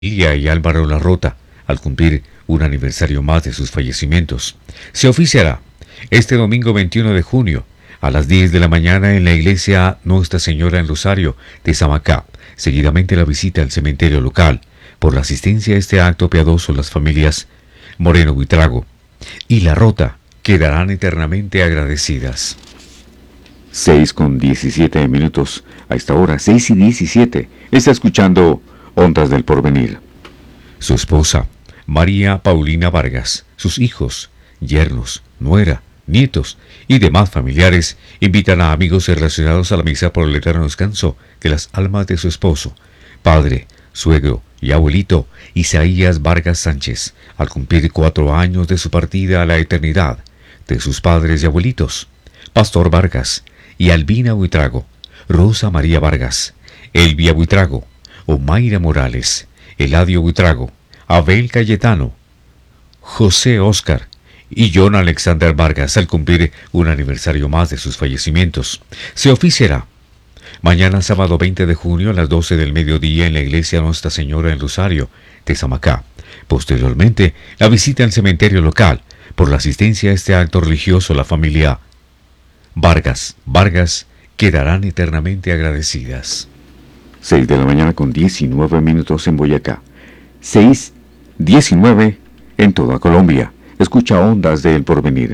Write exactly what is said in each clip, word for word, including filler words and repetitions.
Lilia y Álvaro Larrota, al cumplir un aniversario más de sus fallecimientos. Se oficiará este domingo veintiuno de junio a las diez de la mañana en la iglesia Nuestra Señora en Rosario de Samacá. Seguidamente la visita al cementerio local. Por la asistencia a este acto piadoso, las familias Moreno Buitrago y Larrota quedarán eternamente agradecidas. seis con diecisiete minutos. A esta hora, seis y diecisiete. Está escuchando Ondas del Porvenir. Su esposa, María Paulina Vargas, sus hijos, yernos, nuera, nietos y demás familiares invitan a amigos relacionados a la misa por el eterno descanso de las almas de su esposo, padre, suegro y abuelito Isaías Vargas Sánchez, al cumplir cuatro años de su partida a la eternidad, de sus padres y abuelitos, Pastor Vargas y Albina Buitrago, Rosa María Vargas, Elvia Buitrago, Omaira Morales, Eladio Buitrago, Abel Cayetano, José Oscar y John Alexander Vargas, al cumplir un aniversario más de sus fallecimientos. Se oficiará mañana sábado veinte de junio a las doce del mediodía en la iglesia Nuestra Señora en Rosario de Samacá. Posteriormente, la visita al cementerio local. Por la asistencia a este acto religioso, la familia Vargas Vargas quedarán eternamente agradecidas. seis de la mañana con diecinueve minutos en Boyacá. seis diecinueve en toda Colombia. Escucha Ondas del Porvenir.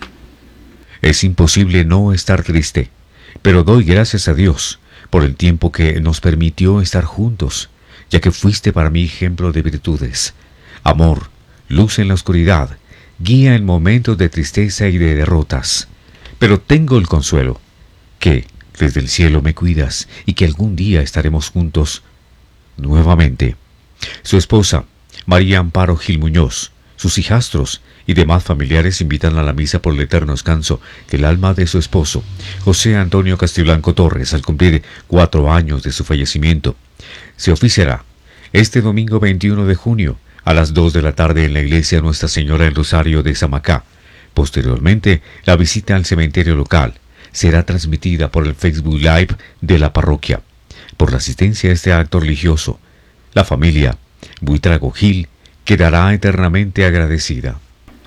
Es imposible no estar triste, pero doy gracias a Dios por el tiempo que nos permitió estar juntos, ya que fuiste para mí ejemplo de virtudes, amor, luz en la oscuridad, guía en momentos de tristeza y de derrotas. Pero tengo el consuelo que desde el cielo me cuidas y que algún día estaremos juntos nuevamente. Su esposa, María Amparo Gil Muñoz, sus hijastros y demás familiares invitan a la misa por el eterno descanso del alma de su esposo, José Antonio Castiblanco Torres, al cumplir cuatro años de su fallecimiento. Se oficiará este domingo veintiuno de junio a las dos de la tarde en la iglesia Nuestra Señora en Rosario de Samacá. Posteriormente, la visita al cementerio local será transmitida por el Facebook Live de la parroquia. Por la asistencia a este acto religioso, la familia Buitrago Gil quedará eternamente agradecida.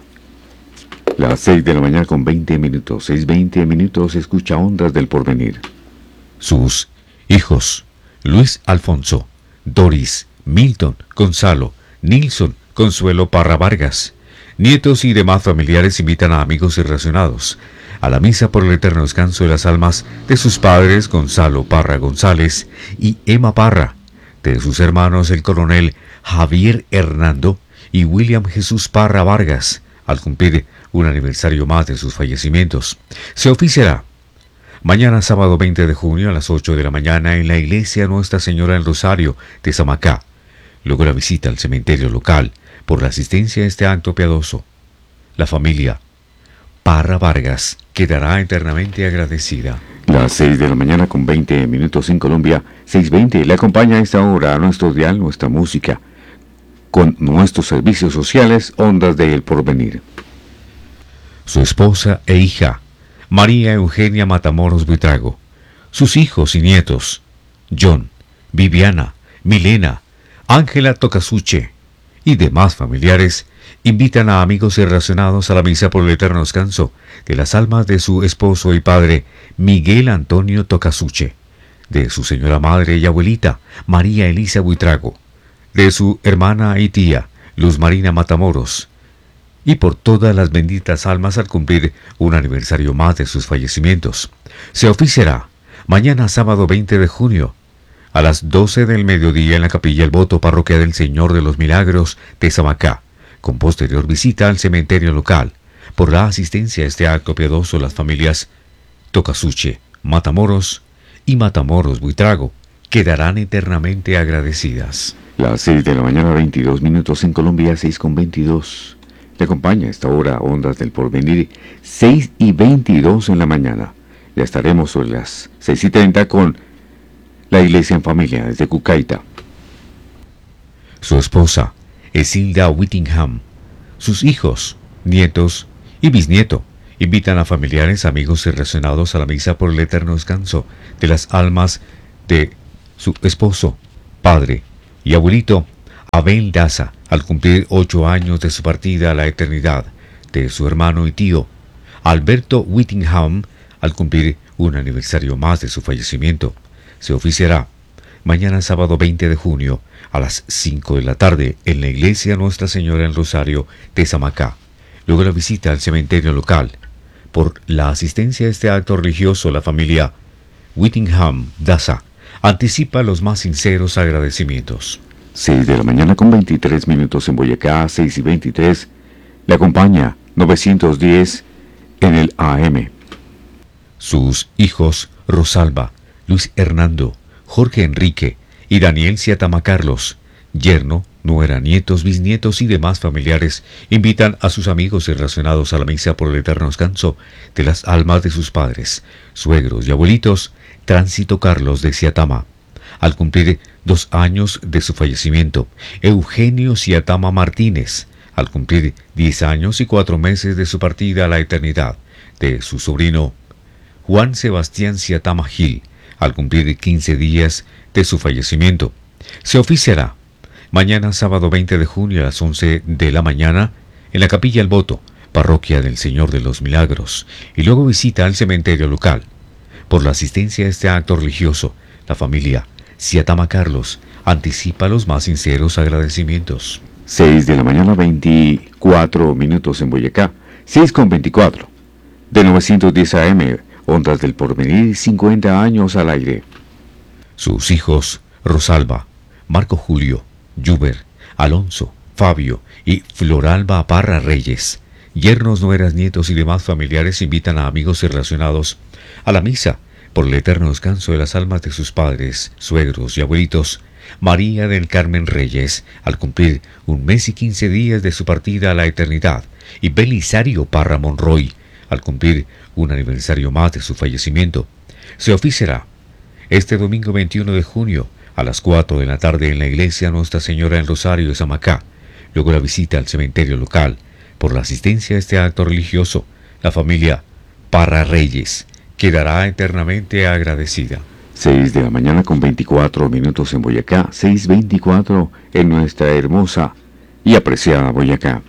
Las seis de la mañana con veinte minutos. seis veinte minutos. Escucha Ondas del Porvenir. Sus hijos, Luis Alfonso, Doris, Milton, Gonzalo, Nilson, Consuelo Parra Vargas, nietos y demás familiares invitan a amigos y relacionados a la misa por el eterno descanso de las almas de sus padres Gonzalo Parra González y Emma Parra, de sus hermanos el coronel Javier Hernando y William Jesús Parra Vargas, al cumplir un aniversario más de sus fallecimientos. Se oficiará mañana sábado veinte de junio a las ocho de la mañana en la iglesia Nuestra Señora en Rosario de Samacá. Luego la visita al cementerio local. Por la asistencia a este acto piadoso, la familia Parra Vargas quedará eternamente agradecida. Las seis de la mañana con veinte minutos en Colombia. seis veinte. Le acompaña a esta hora a nuestro dial, nuestra música, con nuestros servicios sociales, Ondas del Porvenir. Su esposa e hija, María Eugenia Matamoros Buitrago, sus hijos y nietos, John, Viviana, Milena, Ángela Tocasuche y demás familiares, invitan a amigos y relacionados a la misa por el eterno descanso de las almas de su esposo y padre, Miguel Antonio Tocasuche, de su señora madre y abuelita, María Elisa Buitrago, de su hermana y tía, Luz Marina Matamoros, y por todas las benditas almas al cumplir un aniversario más de sus fallecimientos. Se oficiará mañana sábado veinte de junio a las doce del mediodía en la capilla El Voto, parroquia del Señor de los Milagros de Samacá, con posterior visita al cementerio local. Por la asistencia a este acto piadoso, las familias Tocasuche, Matamoros y Matamoros Buitrago quedarán eternamente agradecidas. Las seis de la mañana, veintidós minutos en Colombia. seis con veintidós. Le acompaña a esta hora Ondas del Porvenir. seis y veintidós en la mañana. Ya estaremos sobre las seis y treinta con la Iglesia en Familia desde Cucaita. Su esposa, Esilda Whittingham, sus hijos, nietos y bisnieto invitan a familiares, amigos y relacionados a la misa por el eterno descanso de las almas de su esposo, padre y abuelito Abel Daza, al cumplir ocho años de su partida a la eternidad, de su hermano y tío. Alberto Whittingham, al cumplir un aniversario más de su fallecimiento. Se oficiará mañana sábado veinte de junio a las cinco de la tarde en la iglesia Nuestra Señora del Rosario de Samacá. Luego la visita al cementerio local. Por la asistencia a este acto religioso, la familia Whittingham Daza anticipa los más sinceros agradecimientos. seis de la mañana con veintitrés minutos en Boyacá, seis y veintitrés. Le acompaña novecientos diez en el A M. Sus hijos Rosalba, Luis Hernando, Jorge Enrique y Daniel Ciatama Carlos, yerno, nuera, nietos, bisnietos y demás familiares invitan a sus amigos y relacionados a la misa por el eterno descanso de las almas de sus padres, suegros y abuelitos, Tránsito Carlos de Ciatama. Al cumplir dos años de su fallecimiento, Eugenio Ciatama Martínez, al cumplir diez años y cuatro meses de su partida a la eternidad, de su sobrino Juan Sebastián Ciatama Gil, al cumplir quince días de su fallecimiento. Se oficiará mañana sábado veinte de junio a las once de la mañana en la Capilla El Voto, Parroquia del Señor de los Milagros, y luego visita al cementerio local. Por la asistencia a este acto religioso, la familia Ciatama Carlos anticipa los más sinceros agradecimientos. seis de la mañana, veinticuatro minutos en Boyacá, seis con veinticuatro. De novecientos diez A M, Ondas del Porvenir, cincuenta años al aire. Sus hijos, Rosalba, Marco Julio, Yuber, Alonso, Fabio y Floralba Parra Reyes, yernos, nueras, nietos y demás familiares invitan a amigos y relacionados a la misa por el eterno descanso de las almas de sus padres, suegros y abuelitos, María del Carmen Reyes, al cumplir un mes y quince días de su partida a la eternidad, y Belisario Parra Monroy, al cumplir un aniversario más de su fallecimiento. Se oficiará este domingo veintiuno de junio a las cuatro de la tarde en la iglesia Nuestra Señora del Rosario de Samacá. Luego la visita al cementerio local. Por la asistencia a este acto religioso, la familia Parra Reyes quedará eternamente agradecida. seis de la mañana con veinticuatro minutos en Boyacá, seis veinticuatro en nuestra hermosa y apreciada Boyacá.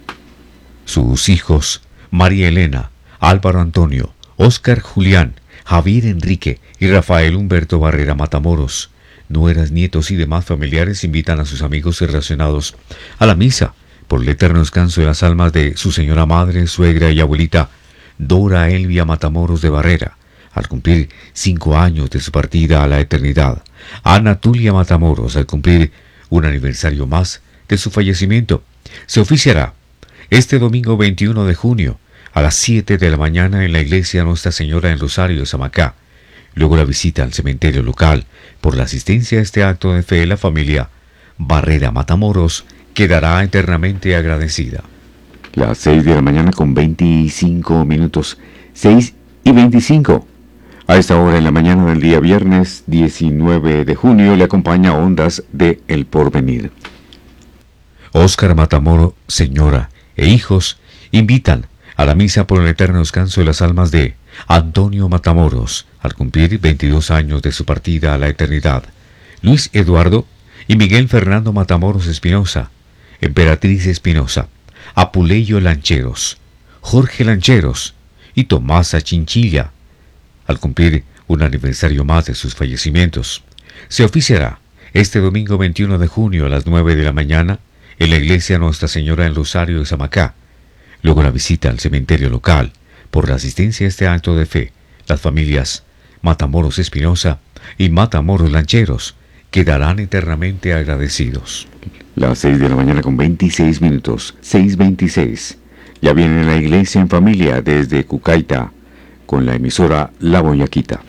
Sus hijos, María Elena, Álvaro Antonio, Óscar Julián, Javier Enrique y Rafael Humberto Barrera Matamoros, nueras, nietos y demás familiares invitan a sus amigos y relacionados a la misa por el eterno descanso de las almas de su señora madre, suegra y abuelita Dora Elvia Matamoros de Barrera, al cumplir cinco años de su partida a la eternidad. Ana Tulia Matamoros, al cumplir un aniversario más de su fallecimiento. Se oficiará este domingo veintiuno de junio a las siete de la mañana en la iglesia Nuestra Señora del Rosario de Samacá. Luego la visita al cementerio local. Por la asistencia a este acto de fe, la familia Barrera Matamoros quedará eternamente agradecida. Las seis de la mañana con veinticinco minutos, seis y veinticinco. A esta hora en la mañana del día viernes diecinueve de junio le acompaña Ondas de El Porvenir. Óscar Matamoros, señora e hijos invitan a la misa por el eterno descanso de las almas de Antonio Matamoros, al cumplir veintidós años de su partida a la eternidad, Luis Eduardo y Miguel Fernando Matamoros Espinosa, Emperatriz Espinosa, Apuleyo Lancheros, Jorge Lancheros y Tomasa Chinchilla, al cumplir un aniversario más de sus fallecimientos. Se oficiará este domingo veintiuno de junio a las nueve de la mañana en la iglesia Nuestra Señora del Rosario de Samacá. Luego la visita al cementerio local. Por la asistencia a este acto de fe, las familias Matamoros Espinosa y Matamoros Lancheros quedarán eternamente agradecidos. Las seis de la mañana con veintiséis minutos, seis veintiséis. Ya viene la iglesia en familia desde Cucaita con la emisora La Boyaquita.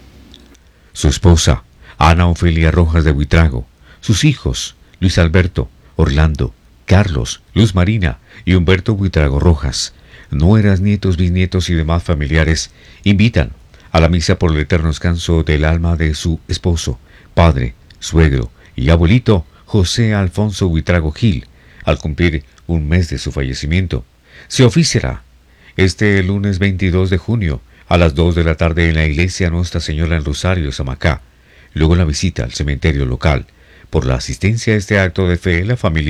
Su esposa, Ana Ofelia Rojas de Buitrago, sus hijos, Luis Alberto, Orlando, Carlos, Luz Marina y Humberto Buitrago Rojas, nueras, nietos, bisnietos y demás familiares invitan a la misa por el eterno descanso del alma de su esposo, padre, suegro y abuelito José Alfonso Buitrago Gil, al cumplir un mes de su fallecimiento. Se oficiará este lunes veintidós de junio a las dos de la tarde en la iglesia Nuestra Señora del Rosario de Samacá. Luego la visita al cementerio local. Por la asistencia a este acto de fe, la familia